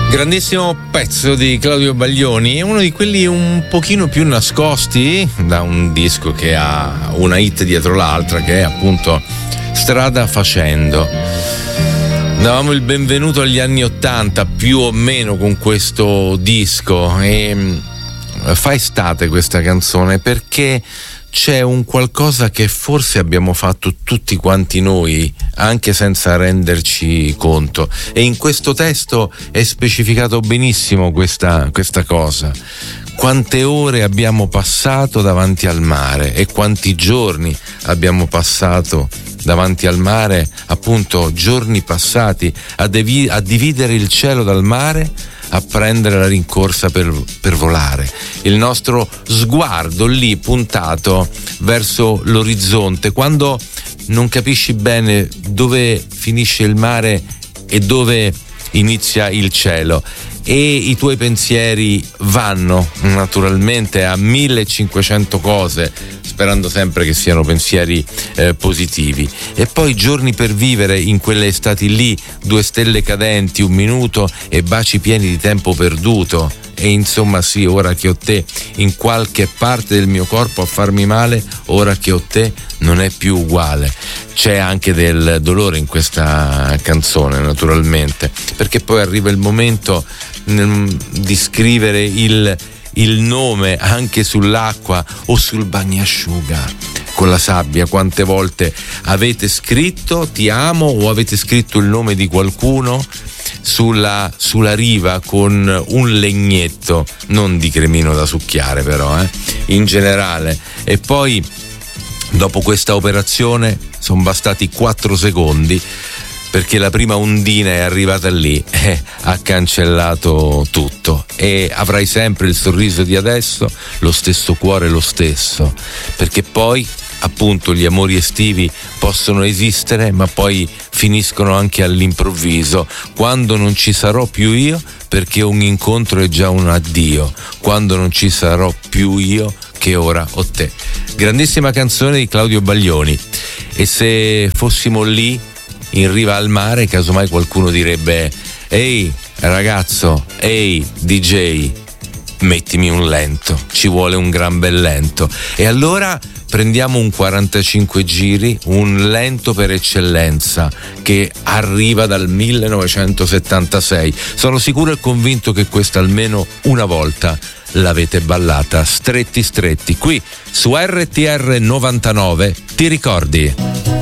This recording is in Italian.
Grandissimo pezzo di Claudio Baglioni, è uno di quelli un pochino più nascosti da un disco che ha una hit dietro l'altra, che è appunto Strada Facendo. Davamo il benvenuto agli anni '80 più o meno con questo disco e fa estate questa canzone perché c'è un qualcosa che forse abbiamo fatto tutti quanti noi, anche senza renderci conto, e in questo testo è specificato benissimo questa cosa. Quante ore abbiamo passato davanti al mare e quanti giorni abbiamo passato davanti al mare, appunto giorni passati a dividere il cielo dal mare, a prendere la rincorsa per volare. Il nostro sguardo lì puntato verso l'orizzonte, quando non capisci bene dove finisce il mare e dove inizia il cielo, e i tuoi pensieri vanno naturalmente a 1500 cose, sperando sempre che siano pensieri positivi. E poi giorni per vivere in quelle estati lì, 2 stelle cadenti, 1 minuto e baci pieni di tempo perduto. E insomma sì, ora che ho te in qualche parte del mio corpo a farmi male, ora che ho te non è più uguale. C'è anche del dolore in questa canzone, naturalmente, perché poi arriva il momento di scrivere il nome anche sull'acqua o sul bagnasciuga con la sabbia. Quante volte avete scritto ti amo o avete scritto il nome di qualcuno sulla riva con un legnetto, non di cremino da succhiare però, in generale. E poi dopo questa operazione sono bastati 4 secondi perché la prima ondina è arrivata lì e ha cancellato tutto, e avrai sempre il sorriso di adesso, lo stesso cuore, lo stesso, perché poi appunto gli amori estivi possono esistere ma poi finiscono anche all'improvviso, quando non ci sarò più io, perché un incontro è già un addio, quando non ci sarò più io che ora ho te. Grandissima canzone di Claudio Baglioni. E se fossimo lì in riva al mare, casomai qualcuno direbbe: ehi ragazzo, ehi DJ, mettimi un lento, ci vuole un gran bel lento. E allora prendiamo un 45 giri, un lento per eccellenza che arriva dal 1976. Sono sicuro e convinto che questa almeno una volta l'avete ballata stretti stretti qui su RTR 99. Ti ricordi?